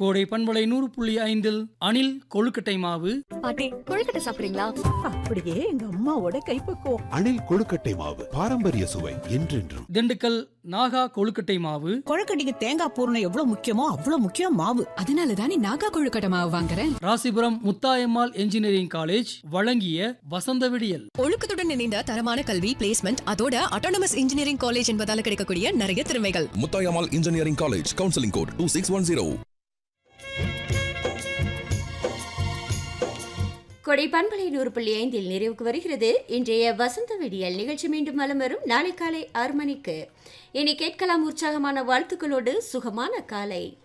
கோடை பண்பலை 100.5 அணில் கொழுக்கட்டை மாவு. பாட்டி கொழுக்கட்டை சாப்பிடுறீங்களா? அப்படியே எங்க அம்மாவோட கைப்பக்குவம். அணில் கொழுக்கட்டை மாவு, பாரம்பரிய சுவை என்றென்றும். திண்டுக்கல் நாகா கொழுக்கட்டை மாவு. கொழுக்கட்டைக்கு தேங்காய் பூரணம் எவ்வளவு முக்கியமோ அவ்வளவு முக்கியம் மாவு. அதனாலதானே நாகா கொழுக்கட்டை மாவு வாங்குறேன். ராசிபுரம் முத்தாயம்மாள் என்ஜினியரிங் காலேஜ் வழங்கிய வசந்த விடியல். ஒழுக்கத்துடன் இணைந்த தரமான கல்வி, பிளேஸ்மெண்ட், அதோட ஆட்டோனமஸ் இன்ஜினியரிங் காலேஜ் என்பதால கிடைக்கக்கூடிய நிறைய திறமைகள். Muthayammal engineering college, counselling code 2610. கொடை பண்பலை 100.5 நிறைவுக்கு வருகிறது இன்றைய வசந்த விடியல் நிகழ்ச்சி. மீண்டும் வலம் வரும் நாளை காலை 6 மணிக்கு. இனி கேட்கலாம் உற்சாகமான வாழ்த்துக்களோடு சுகமான காலை.